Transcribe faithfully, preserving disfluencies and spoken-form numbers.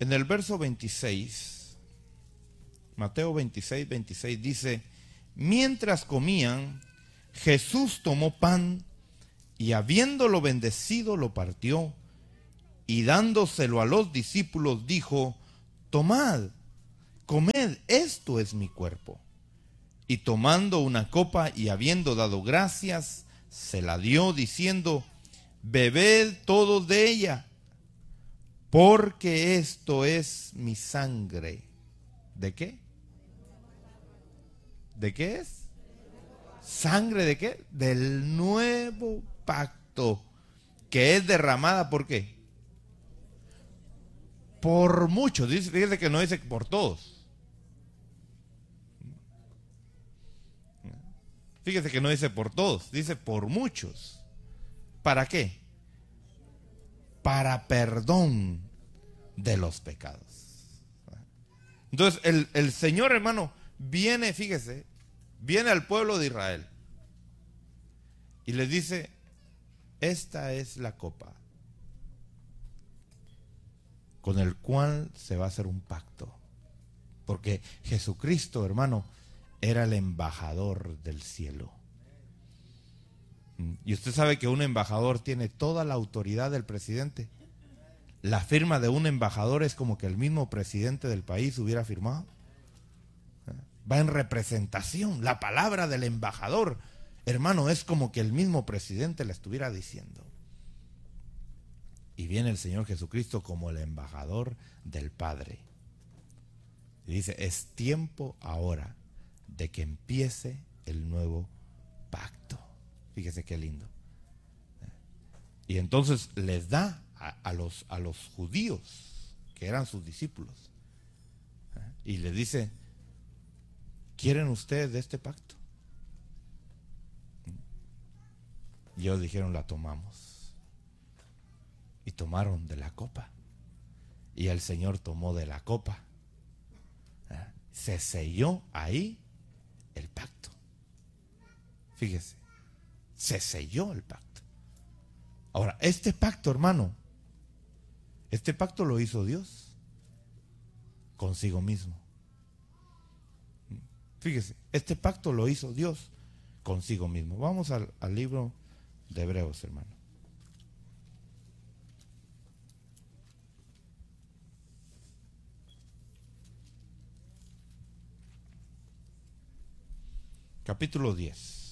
En el verso veintiséis, Mateo veintiséis, veintiséis dice: mientras comían, Jesús tomó pan y habiéndolo bendecido lo partió y dándoselo a los discípulos dijo: tomad, comed, esto es mi cuerpo. Y tomando una copa y habiendo dado gracias, se la dio diciendo: bebed todos de ella, porque esto es mi sangre. ¿De qué? ¿De qué es? ¿Sangre de qué? Del nuevo pacto, que es derramada, ¿por qué? Por muchos. Dice, fíjese que no dice por todos. Fíjese que no dice por todos, dice por muchos. ¿Para qué? Para perdón de los pecados. Entonces el, el Señor, hermano, viene, fíjese, viene al pueblo de Israel y les dice: esta es la copa con el cual se va a hacer un pacto. Porque Jesucristo, hermano, era el embajador del cielo. Y usted sabe que un embajador tiene toda la autoridad del presidente. La firma de un embajador es como que el mismo presidente del país hubiera firmado. Va en representación. La palabra del embajador, hermano, es como que el mismo presidente la estuviera diciendo. Y viene el Señor Jesucristo como el embajador del Padre. Y dice: es tiempo ahora de que empiece el nuevo pacto. Fíjese qué lindo. Y entonces les da a, a, los, a los judíos, que eran sus discípulos, y les dice: ¿quieren ustedes de este pacto? Y ellos dijeron: la tomamos. Y tomaron de la copa. Y el Señor tomó de la copa. Se selló ahí el pacto. Fíjese, se selló el pacto. Ahora, este pacto, hermano, este pacto lo hizo Dios consigo mismo. Fíjese, este pacto lo hizo Dios consigo mismo. Vamos al, al libro de Hebreos, hermano. Capítulo diez.